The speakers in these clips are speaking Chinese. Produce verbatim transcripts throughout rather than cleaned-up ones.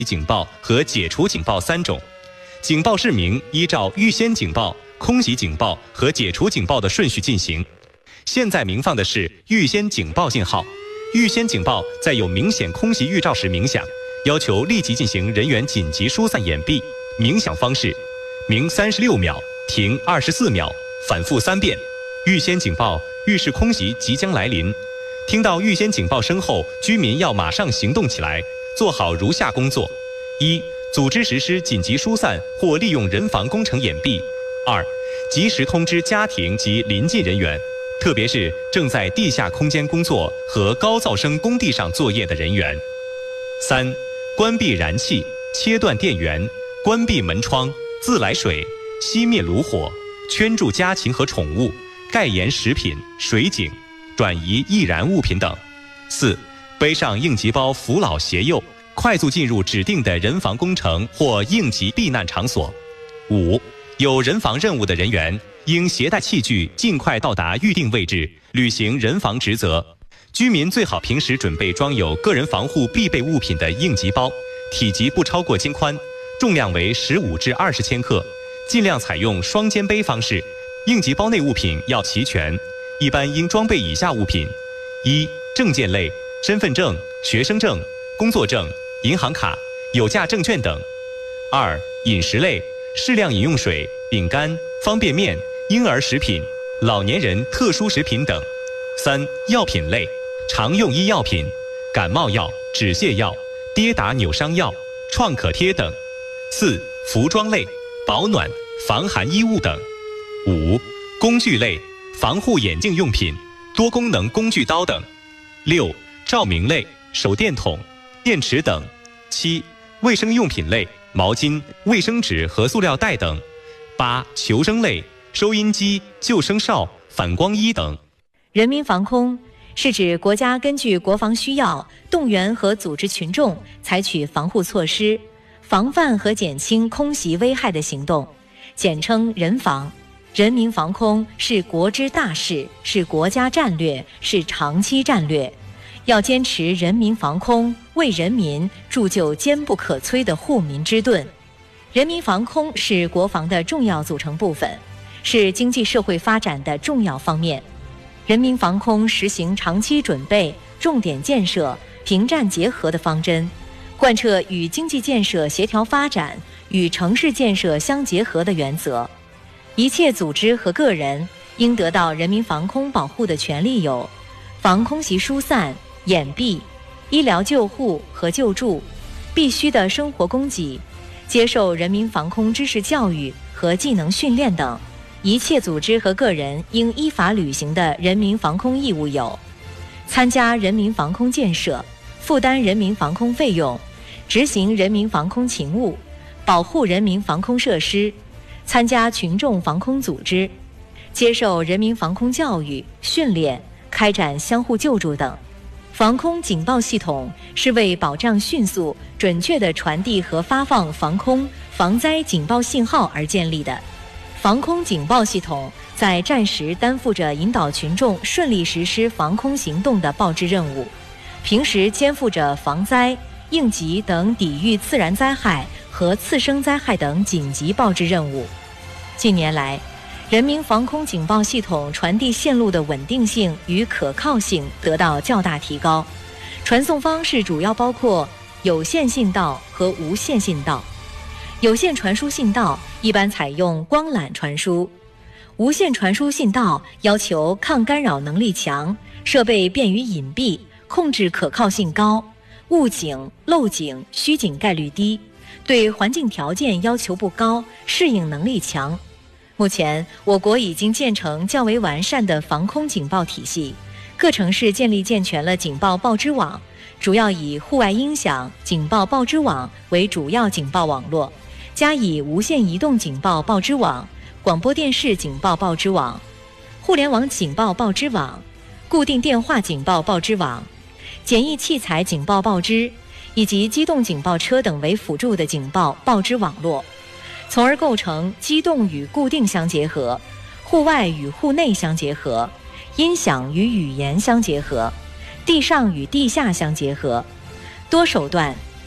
警报和解除警报三种。警报释明依照预先警报、空袭警报和解除警报的顺序进行。现在鸣放的是预先警报信号，预先警报在有明显空袭预兆时鸣响，要求立即进行人员紧急疏散掩蔽。鸣响方式：鸣三十六秒，停二十四秒，反复三遍。预先警报预示空袭即将来临，听到预先警报声后，居民要马上行动起来，做好如下工作：一、组织实施紧急疏散或利用人防工程掩蔽；二、及时通知家庭及邻近人员，特别是正在地下空间工作和高噪声工地上作业的人员；三、关闭燃气，切断电源，关闭门窗，自来水，熄灭炉火，圈住家禽和宠物，盖严食品、水井，转移易燃物品等；四、背上应急包扶老携幼，快速进入指定的人防工程或应急避难场所；五、有人防任务的人员应携带器具尽快到达预定位置，履行人防职责。居民最好平时准备装有个人防护必备物品的应急包，体积不超过肩宽，重量为十五至二十千克，尽量采用双肩背方式。应急包内物品要齐全，一般应装备以下物品：一、证件类，身份证、学生证、工作证、银行卡、有价证券等；二、饮食类，适量饮用水、饼干、方便面、婴儿食品、老年人特殊食品等；三、药品类，常用医药品、感冒药、止泻药、跌打扭伤药、创可贴等；四、服装类，保暖、防寒衣物等；五、工具类，防护眼镜用品、多功能工具刀等；六、照明类，手电筒、电池等；七、卫生用品类，毛巾、卫生纸和塑料袋等；八、求生类，收音机、救生哨、反光衣等。 人民防空是指国家根据国防需要，动员和组织群众采取防护措施，防范和减轻空袭危害的行动，简称人防。人民防空是国之大事，是国家战略，是长期战略。要坚持人民防空，为人民铸就坚不可摧的护民之盾。人民防空是国防的重要组成部分，是经济社会发展的重要方面。人民防空实行长期准备、重点建设、平战结合的方针，贯彻与经济建设协调发展、与城市建设相结合的原则。一切组织和个人应得到人民防空保护的权利有：防空袭疏散、掩蔽、医疗救护和救助、必须的生活供给、接受人民防空知识教育和技能训练等。一切组织和个人应依法履行的人民防空义务有：参加人民防空建设，负担人民防空费用，执行人民防空勤务，保护人民防空设施，参加群众防空组织，接受人民防空教育、训练，开展相互救助等。防空警报系统是为保障迅速、准确地传递和发放防空、防灾警报信号而建立的。防空警报系统在战时担负着引导群众顺利实施防空行动的报知任务，平时肩负着防灾、应急等抵御自然灾害和次生灾害等紧急报知任务。近年来，人民防空警报系统传递线路的稳定性与可靠性得到较大提高，传送方式主要包括有线信道和无线信道。有线传输信道一般采用光缆传输，无线传输信道要求抗干扰能力强，设备便于隐蔽，控制可靠性高，误警、漏警、虚警概率低，对环境条件要求不高，适应能力强。目前，我国已经建成较为完善的防空警报体系，各城市建立健全了警报报知网，主要以户外音响警报报知网为主要警报网络，加以无线移动警报报知网、广播电视警报报知网、互联网警报报知网、固定电话警报报知网、简易器材警报报知以及机动警报车等为辅助的警报报知网络，从而构成机动与固定相结合、户外与户内相结合、音响与语言相结合、地上与地下相结合，多手段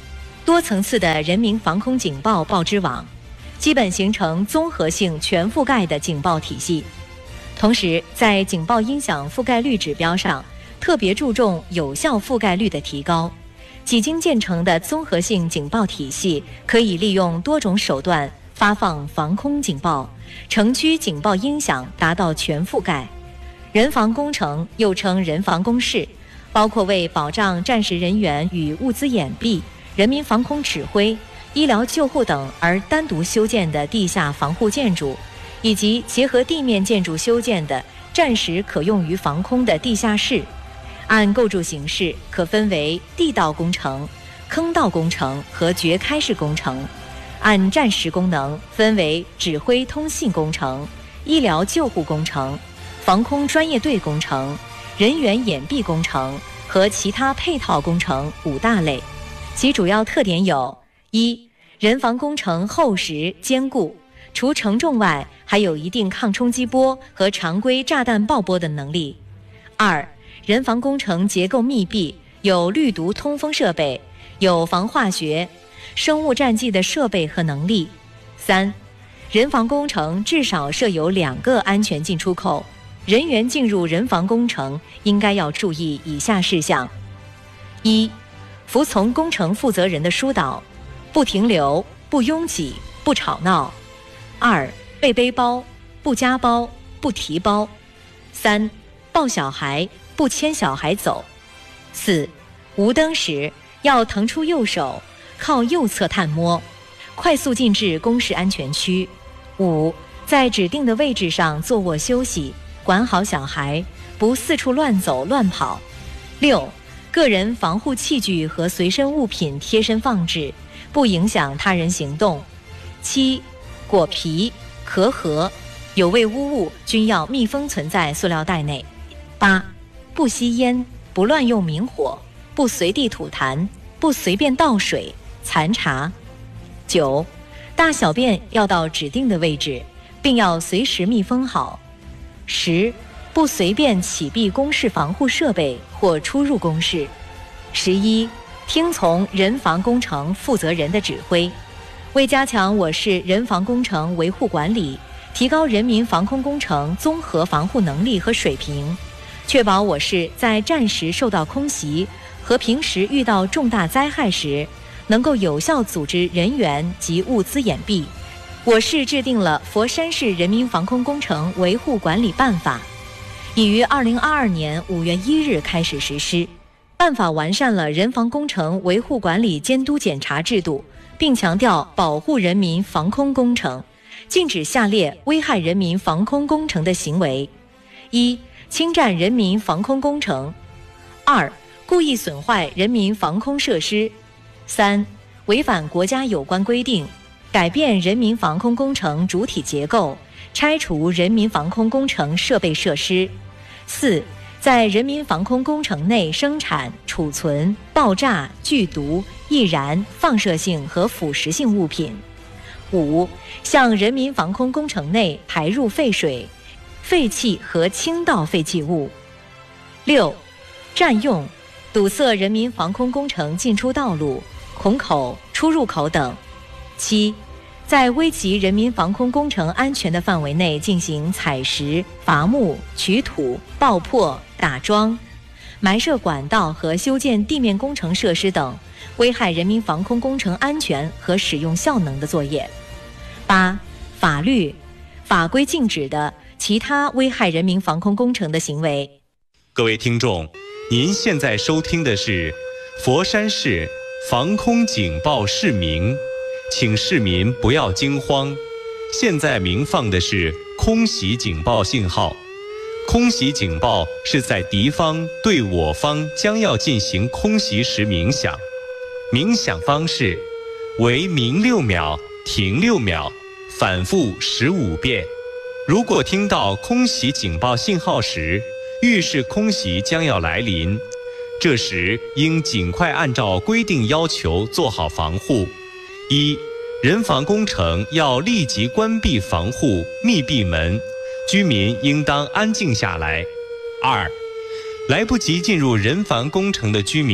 多层次的人民防空警报报知网，基本形成综合性全覆盖的警报体系。同时，在警报音响覆盖率指标上，特别注重有效覆盖率的提高。几经建成的综合性警报体系，可以利用多种手段发放防空警报，城区警报音响达到全覆盖。人防工程又称人防工事，包括为保障战时人员与物资掩蔽、人民防空指挥、医疗救护等而单独修建的地下防护建筑，以及结合地面建筑修建的战时可用于防空的地下室。按构筑形式可分为地道工程、坑道工程和掘开式工程；按战时功能分为指挥通信工程、医疗救护工程、防空专业队工程、人员掩蔽工程和其他配套工程五大类。其主要特点有：一、人防工程厚实坚固，除承重外，还有一定抗冲击波和常规炸弹爆波的能力；二、人防工程结构密闭，有滤毒通风设备，有防化学、生物战剂的设备和能力；三、人防工程至少设有两个安全进出口，人员进入人防工程应该要注意以下事项：一、服从工程负责人的疏导，不停留，不拥挤，不吵闹；二、背背包，不夹包，不提包；三、抱小孩，不牵小孩走；四、无灯时要腾出右手，靠右侧探摸，快速进至工事安全区；五、在指定的位置上坐卧休息，管好小孩，不四处乱走乱跑；六、个人防护器具和随身物品贴身放置，不影响他人行动；七、果皮、壳核、有味污物均要密封存在塑料袋内；八、不吸烟，不乱用明火，不随地吐痰，不随便倒水、残茶；九、大小便要到指定的位置，并要随时密封好；十、不随便启闭工事防护设备或出入工事；十一、听从人防工程负责人的指挥。为加强我市人防工程维护管理，提高人民防空工程综合防护能力和水平，确保我市在战时受到空袭和平时遇到重大灾害时，能够有效组织人员及物资掩蔽，我市制定了《佛山市人民防空工程维护管理办法》，已于二零二二年五月一日开始实施。办法完善了人防工程维护管理监督检查制度，并强调保护人民防空工程，禁止下列危害人民防空工程的行为：一、侵占人民防空工程；二、故意损坏人民防空设施；三、违反国家有关规定，改变人民防空工程主体结构，拆除人民防空工程设备设施；四、在人民防空工程内生产、储存、爆炸、剧毒、易燃、放射性和腐蚀性物品；五、向人民防空工程内排入废水、废气和倾倒废弃物；六、占用、堵塞人民防空工程进出道路、孔口、出入口等；七、在危及人民防空工程安全的范围内进行采石、伐木、取土、爆破、打桩、埋设管道和修建地面工程设施等危害人民防空工程安全和使用效能的作业；八、法律、法规禁止的其他危害人民防空工程的行为。 各位听众，您现在收听的是佛山市防空警报释鸣，请市民不要惊慌。现在鸣放的是空袭警报信号。空袭警报是在敌方对我方将要进行空袭时鸣响，鸣响方式为鸣六秒，停六秒，反复十五遍。如果听到空袭警报信号时，预示空袭将要来临，这时应尽快按照规定要求做好防护。一、人防工程要立即关闭防护密闭门，居民应当安静下来。二、来不及进入人防工程的居民，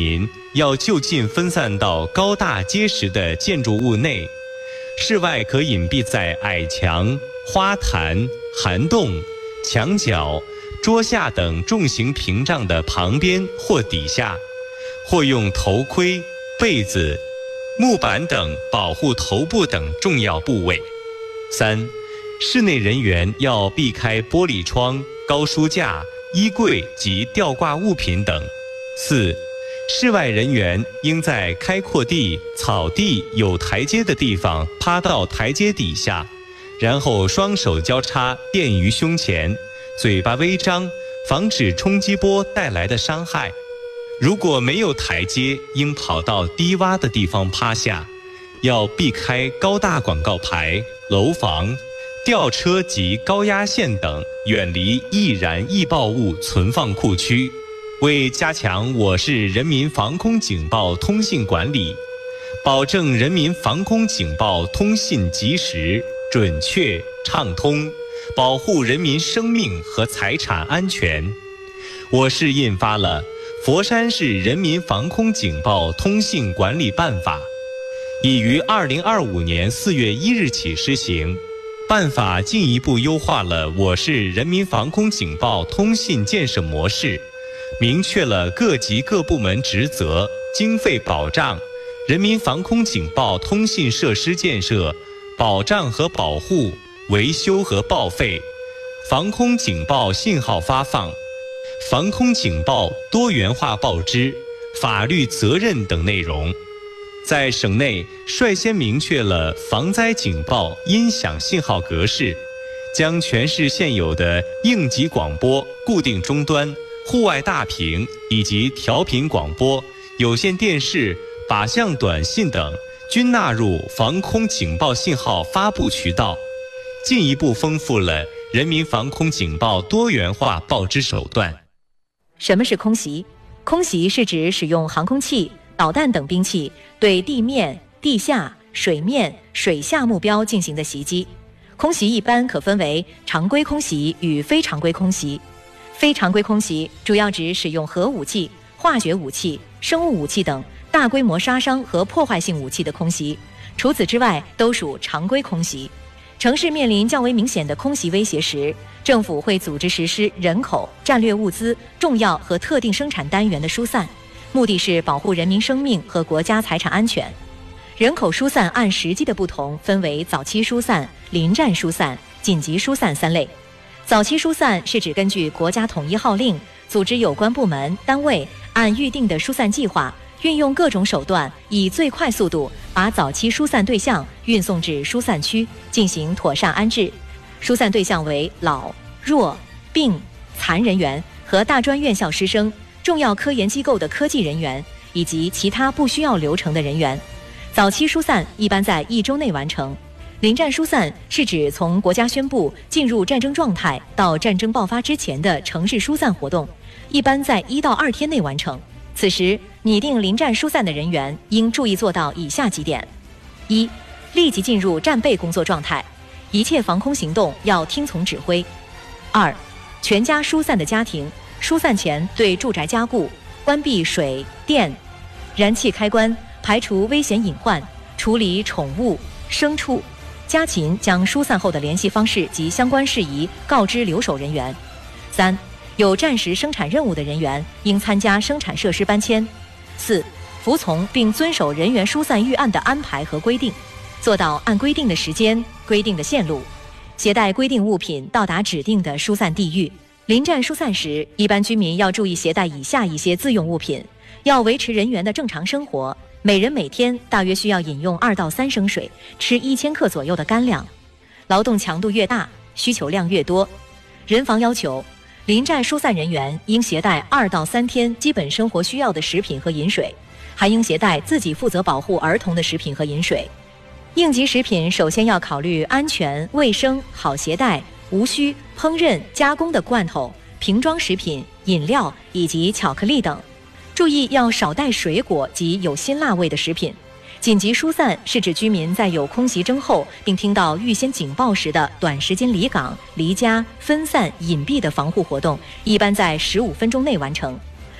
要就近分散到高大结实的建筑物内，室外可隐蔽在矮墙、花坛、涵洞、墙角、桌下等重型屏障的旁边或底下，或用头盔、被子、木板等保护头部等重要部位。三、室内人员要避开玻璃窗、高书架、衣柜及吊挂物品等。四、室外人员应在开阔地、草地有台阶的地方趴到台阶底下，然后双手交叉垫于胸前，嘴巴微张，防止冲击波带来的伤害。如果没有台阶，应跑到低洼的地方趴下，要避开高大广告牌、楼房、吊车及高压线等，远离易燃易爆物存放库区。为加强我市人民防空警报通信管理，保证人民防空警报通信及时、准确、畅通，保护人民生命和财产安全，我市印发了《佛山市人民防空警报通信管理办法》，已于二零二五年四月一日起施行。办法进一步优化了我市人民防空警报通信建设模式，明确了各级各部门职责、经费保障、人民防空警报通信设施建设、保障和保护、维修和报废、防空警报信号发放、防空警报多元化报知、法律责任等内容。在省内率先明确了防灾警报音响信号格式，将全市现有的应急广播、固定终端、户外大屏以及调频广播、有线电视、靶向短信等均纳入防空警报信号发布渠道，进一步丰富了人民防空警报多元化报知手段。 什么是空袭？空袭是指使用航空器、导弹等兵器对地面、地下、水面、水下目标进行的袭击。空袭一般可分为常规空袭与非常规空袭。非常规空袭主要指使用核武器、化学武器、生物武器等大规模杀伤和破坏性武器的空袭，除此之外都属常规空袭。城市面临较为明显的空袭威胁时，政府会组织实施人口、战略物资、重要和特定生产单元的疏散，目的是保护人民生命和国家财产安全。人口疏散按时机的不同分为早期疏散、临战疏散、紧急疏散三类。早期疏散是指根据国家统一号令，组织有关部门单位按预定的疏散计划，运用各种手段，以最快速度把早期疏散对象运送至疏散区进行妥善安置。疏散对象为老、弱、病、残人员和大专院校师生、重要科研机构的科技人员以及其他不需要流程的人员。早期疏散一般在一周内完成。临战疏散是指从国家宣布进入战争状态到战争爆发之前的城市疏散活动，一般在一到二天内完成。此时拟定临战疏散的人员应注意做到以下几点：一、立即进入战备工作状态，一切防空行动要听从指挥；二、全家疏散的家庭，疏散前对住宅加固，关闭水电、燃气开关，排除危险隐患，处理宠物、牲畜。家禽将疏散后的联系方式及相关事宜告知留守人员。三、有战时生产任务的人员应参加生产设施搬迁。四、服从并遵守人员疏散预案的安排和规定，做到按规定的时间、规定的线路，携带规定物品到达指定的疏散地域。临战疏散时，一般居民要注意携带以下一些自用物品，要维持人员的正常生活。每人每天大约需要饮用二到三升水，吃一千克左右的干粮。劳动强度越大，需求量越多。人防要求，临战疏散人员应携带二到三天基本生活需要的食品和饮水，还应携带自己负责保护儿童的食品和饮水。应急食品首先要考虑安全、卫生、好携带、无需烹饪加工的罐头、瓶装食品、饮料以及巧克力等。注意要少带水果及有辛辣味的食品。紧急疏散是指居民在有空袭征后并听到预先警报时的短时间离岗、离家、分散、隐蔽的防护活动，一般在十五分钟内完成。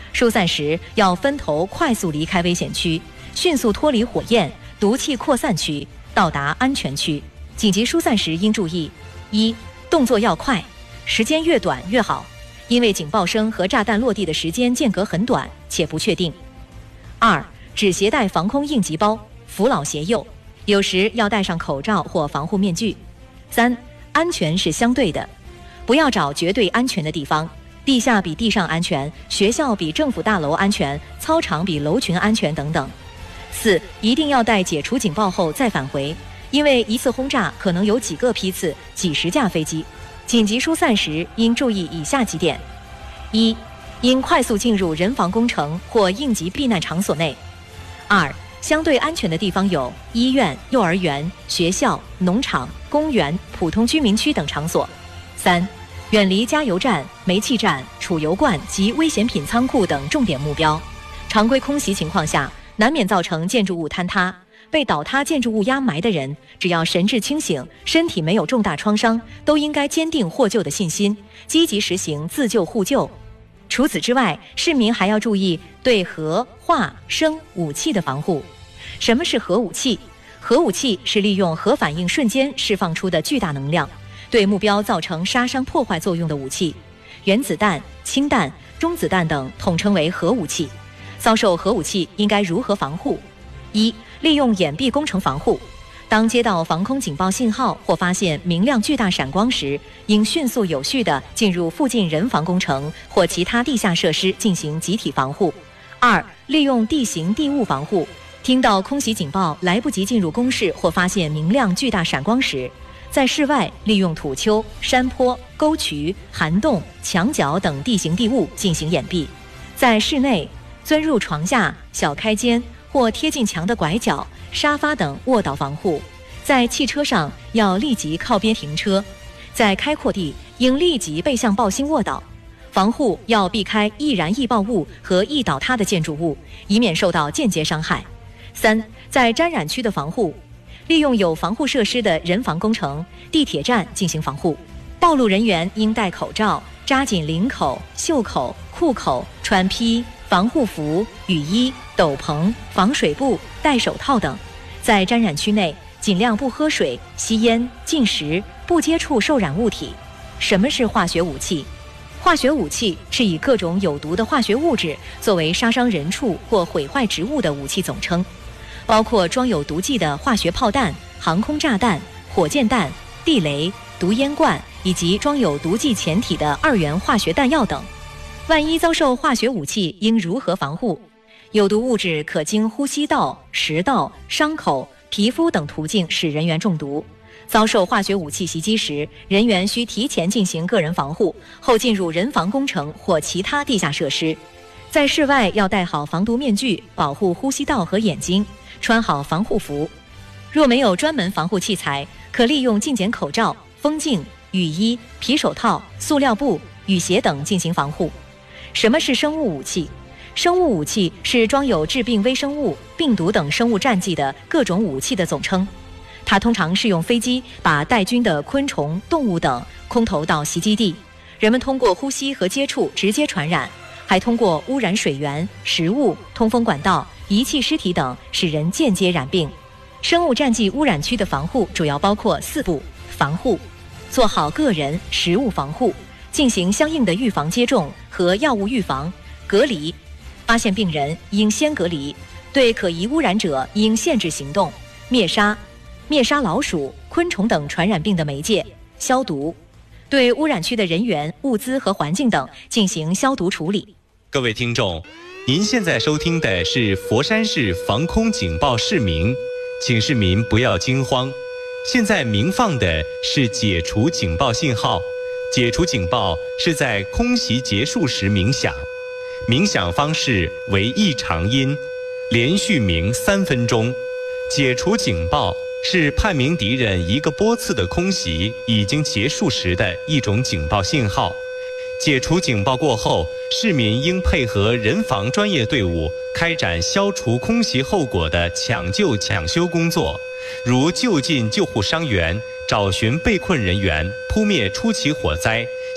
疏散时要分头快速离开危险区，迅速脱离火焰、毒气扩散区，到达安全区。紧急疏散时应注意：一、动作要快，时间越短越好，因为警报声和炸弹落地的时间间隔很短且不确定。二、只携带防空应急包，扶老携幼，有时要戴上口罩或防护面具。三、安全是相对的，不要找绝对安全的地方，地下比地上安全，学校比政府大楼安全，操场比楼群安全等等。四、一定要待解除警报后再返回，因为一次轰炸可能有几个批次、几十架飞机。紧急疏散时应注意以下几点：一、应快速进入人防工程或应急避难场所内。二、相对安全的地方有医院、幼儿园、学校、农场、公园、普通居民区等场所。三、远离加油站、煤气站、储油罐及危险品仓库等重点目标。常规空袭情况下，难免造成建筑物坍塌。被倒塌建筑物压埋的人，只要神志清醒，身体没有重大创伤，都应该坚定获救的信心，积极实行自救互救。除此之外，市民还要注意对核、化、生武器的防护。什么是核武器？核武器是利用核反应瞬间释放出的巨大能量，对目标造成杀伤破坏作用的武器。原子弹、氢弹、中子弹等统称为核武器。遭受核武器应该如何防护？一、利用掩蔽工程防护。当接到防空警报信号或发现明亮巨大闪光时，应迅速有序地进入附近人防工程或其他地下设施进行集体防护。二、利用地形地物防护。听到空袭警报来不及进入工事或发现明亮巨大闪光时，在室外利用土丘、山坡、沟渠、涵洞、墙角等地形地物进行掩蔽。在室内钻入床下、小开间或贴近墙的拐角、沙发等卧倒防护。在汽车上要立即靠边停车，在开阔地应立即背向抱膝卧倒。防护要避开易燃易爆物和易倒塌的建筑物，以免受到间接伤害。三、在沾染区的防护，利用有防护设施的人防工程、地铁站进行防护。暴露人员应戴口罩，扎紧领口、袖口、裤口，穿披、防护服、雨衣、斗篷、防水布、戴手套等。在沾染区内，尽量不喝水、吸烟、进食，不接触受染物体。什么是化学武器？化学武器是以各种有毒的化学物质作为杀伤人畜或毁坏植物的武器总称，包括装有毒剂的化学炮弹、航空炸弹、火箭弹、地雷、毒烟罐以及装有毒剂潜体的二元化学弹药等。万一遭受化学武器，应如何防护？有毒物质可经呼吸道、食道、伤口、皮肤等途径使人员中毒。遭受化学武器袭击时，人员需提前进行个人防护，后进入人防工程或其他地下设施。在室外要戴好防毒面具，保护呼吸道和眼睛，穿好防护服。若没有专门防护器材，可利用镜检口罩、风镜、雨衣、皮手套、塑料布、雨鞋等进行防护。什么是生物武器？生物武器是装有致病微生物、病毒等生物战剂的各种武器的总称。它通常是用飞机把带菌的昆虫、动物等空投到袭击地，人们通过呼吸和接触直接传染，还通过污染水源、食物、通风管道、遗弃尸体等使人间接染病。生物战剂污染区的防护主要包括四步：防护，做好个人、食物防护，进行相应的预防接种和药物预防；隔离，发现病人应先隔离，对可疑污染者应限制行动；灭杀，灭杀老鼠、昆虫等传染病的媒介；消毒，对污染区的人员、物资和环境等进行消毒处理。 各位听众，您现在收听的是佛山市防空警报市鸣，请市民不要惊慌。现在鸣放的是解除警报信号，解除警报是在空袭结束时鸣响，鸣响方式为一长音，连续鸣三分钟。解除警报是判明敌人一个波次的空袭已经结束时的一种警报信号。解除警报过后，市民应配合人防专业队伍开展消除空袭后果的抢救抢修工作，如就近救护伤员、找寻被困人员、扑灭初起火灾、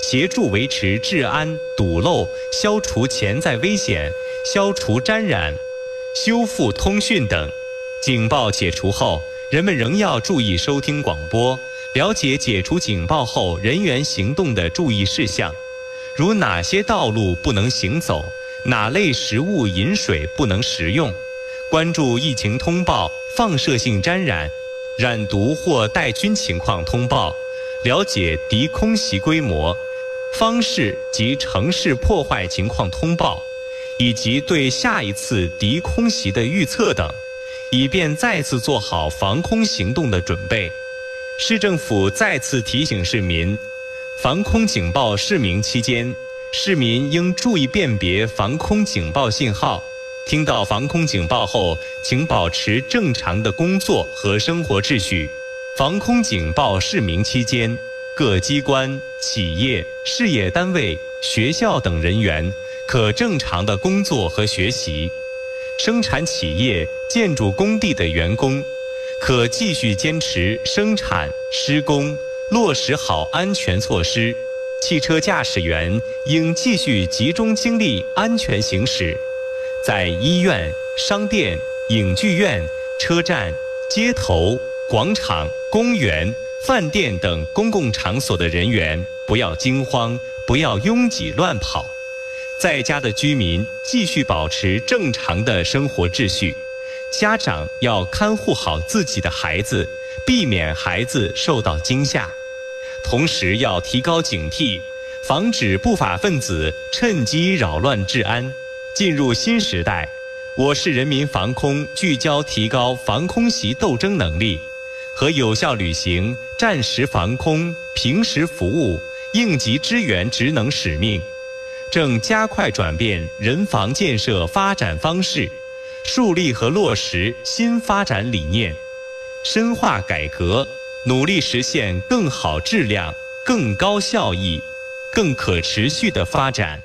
协助维持治安、堵漏、消除潜在危险、消除沾染、修复通讯等。警报解除后，人们仍要注意收听广播，了解解除警报后人员行动的注意事项，如哪些道路不能行走，哪类食物饮水不能食用，关注疫情通报、放射性沾染、染毒或带菌情况通报，了解敌空袭规模、方式及城市破坏情况通报，以及对下一次敌空袭的预测等，以便再次做好防空行动的准备。市政府再次提醒市民，防空警报释鸣期间，市民应注意辨别防空警报信号，听到防空警报后，请保持正常的工作和生活秩序。防空警报释鸣期间，各机关、企业、事业单位、学校等人员可正常的工作和学习。生产企业、建筑工地的员工可继续坚持生产、施工，落实好安全措施。汽车驾驶员应继续集中精力安全行驶。在医院、商店、影剧院、车站、街头、广场、公园、饭店等公共场所的人员不要惊慌，不要拥挤乱跑。在家的居民继续保持正常的生活秩序。家长要看护好自己的孩子，避免孩子受到惊吓。同时要提高警惕，防止不法分子趁机扰乱治安。进入新时代，我市人民防空聚焦提高防空袭斗争能力和有效履行战时防空、平时服务、应急支援职能使命，正加快转变人防建设发展方式，树立和落实新发展理念，深化改革，努力实现更好质量、更高效益、更可持续的发展。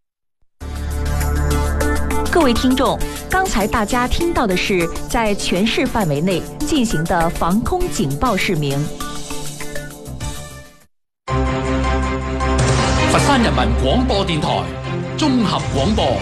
各位听众，刚才大家听到的是在全市范围内进行的防空警报释鸣。 佛山人民廣播電台綜合廣播。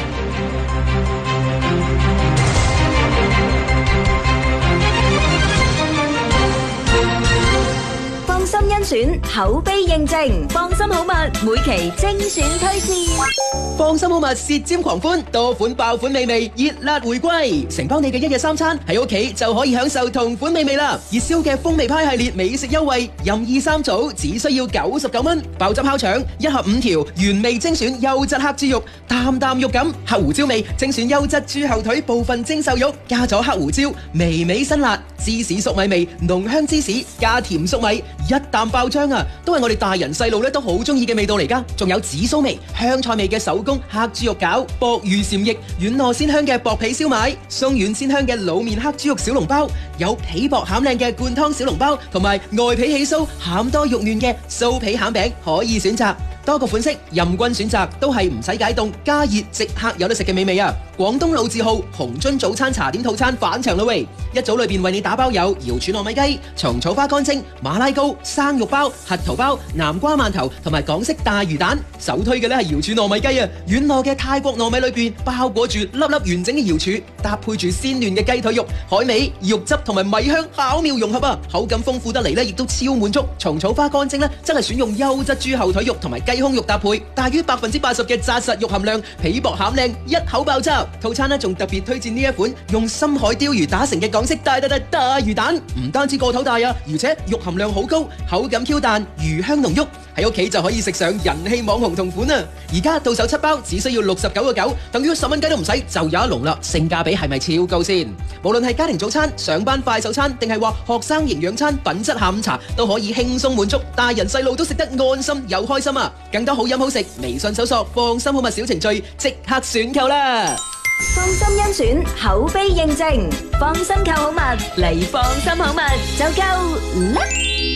放心甄選，口碑認證，放心好物每期精選推薦。 放心好物舌尖狂歡，多款爆款美味，熱辣回歸，承包你嘅一日三餐，喺屋企就可以享受同款美味啦！熱銷嘅風味派系列美食優惠，任意三組只需要九十九蚊，爆汁烤腸一盒五條，原味精選優質黑豬肉，啖啖肉感，黑胡椒味精選優質豬後腿部分精瘦肉，加咗黑胡椒，微微辛辣，芝士粟米味，濃香芝士加甜粟米，一啖爆漿啊！都係我哋大人細路咧都好中意嘅味道嚟噶，仲有紫蘇味、香菜味嘅手工黑豬肉餃、薄魚禪翼、軟糯鮮香嘅薄皮燒賣、鬆軟鮮香嘅滷麵黑豬肉小籠包，有皮薄餡靚嘅灌湯小籠包，同埋外皮起酥、餡多肉嫩嘅酥皮餡餅可以選擇。多個款式任君選擇，都係唔使解凍，加熱即刻有得食嘅美味啊！廣東老字號紅樽早餐茶點套餐返場啦喂！一組裏邊為你打包有瑤柱糯米雞、蟲草花乾蒸、馬拉糕、生肉包、核桃包、南瓜饅頭同埋港式大魚蛋。首推嘅咧係瑤柱糯米雞啊！軟糯嘅泰國糯米裏邊包裹住粒粒完整嘅瑤柱，搭配住鮮嫩嘅雞腿肉、海味、肉汁同埋米香巧妙融合啊！口感豐富得嚟咧，亦都超滿足。蟲草花乾蒸咧，真係選用優質豬後腿肉同埋雞胸肉搭配，大於百分之八十嘅紮實肉含量，皮薄餡靚，一口爆汁。套餐呢仲特別推薦呢一款用深海鯛魚打成嘅港式大大大大魚蛋，唔單止個頭大啊，而且肉含量好高，口感 Q 彈，魚香濃郁，喺屋企就可以食上人氣網紅同款啊！而家到手七包只需要六十九個九，等於十蚊雞都唔使就有一籠啦，性價比係咪超高先？無論係家庭早餐、上班快手餐，定係話學生營養餐、品質下午茶，都可以輕鬆滿足，大人細路都食得安心又開心啊！更多好飲好食，微信搜索放心好物小程序，即刻選購啦！ 放心甄選，口碑認證，放心購好物嚟放心好物就夠啦！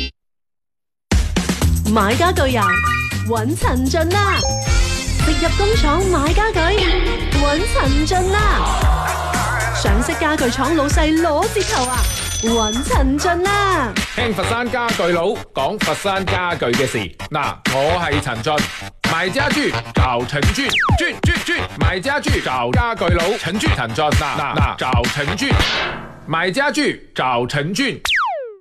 買家具啊，揾陳進啦！直入工廠買家具，揾陳進啦！上色家具廠老細攞折頭啊！ 揾陳進啦！ 聽佛山家具佬講佛山家具嘅事。嗱，我係陳進，買家具找陳進，進進進，買家具找家具佬陳進陳進，嗱嗱嗱找陳進，買家具找陳進。